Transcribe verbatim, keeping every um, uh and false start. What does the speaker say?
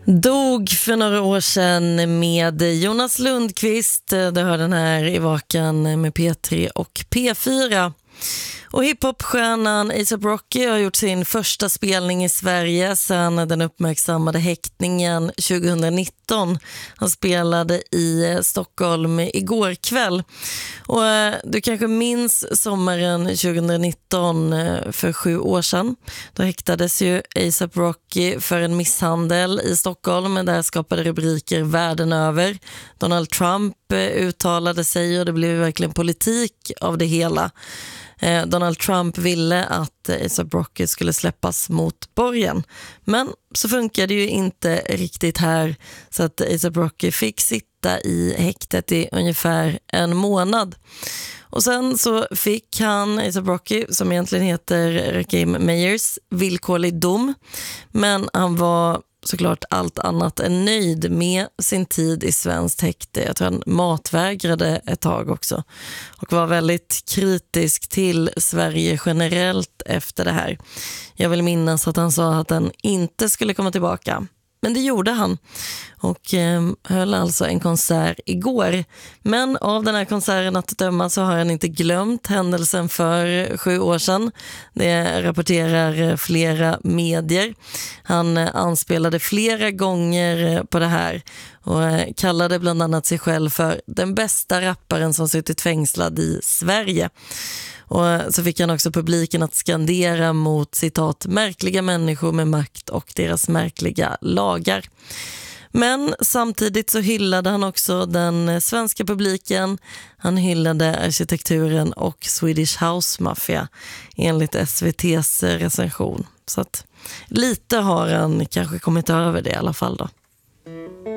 Dog för några år sedan med Jonas Lundqvist. Det hör den här i Vakan med P tre och P fyra. Och hiphopstjärnan A$AP Rocky har gjort sin första spelning i Sverige sedan den uppmärksammade häktningen tjugonitton. Han spelade i Stockholm igår kväll. Och du kanske minns sommaren tjugonitton, för sju år sedan. Då häktades ju A$AP Rocky för en misshandel i Stockholm. Där skapade rubriker världen över. Donald Trump uttalade sig och det blev verkligen politik av det hela. Donald Trump ville att A$AP Rocky skulle släppas mot borgen. Men så funkade det ju inte riktigt här, så att A$AP Rocky fick sitta i häktet i ungefär en månad. Och sen så fick han, A$AP Rocky, som egentligen heter Rakim Meyers, villkorlig dom. Men han var såklart allt annat än nöjd med sin tid i svenskt häkte. Jag tror han matvägrade ett tag också och var väldigt kritisk till Sverige generellt efter det här. Jag vill minnas att han sa att han inte skulle komma tillbaka. Men det gjorde han och eh, höll alltså en konsert igår. Men av den här konserten att döma så har han inte glömt händelsen för sju år sedan. Det rapporterar flera medier. Han anspelade flera gånger på det här och kallade bland annat sig själv för den bästa rapparen som suttit fängslad i Sverige. Och så fick han också publiken att skandera mot citat märkliga människor med makt och deras märkliga lagar. Men samtidigt så hyllade han också den svenska publiken. Han hyllade arkitekturen och Swedish House Mafia enligt S V T:s recension. Så att lite har han kanske kommit över det i alla fall då.